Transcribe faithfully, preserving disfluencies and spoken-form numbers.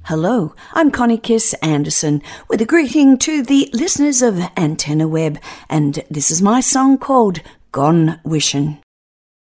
Hello, I'm Connie Kiss Anderson with a greeting to the listeners of Antenna Web, and this is my song called Gone Wishin'.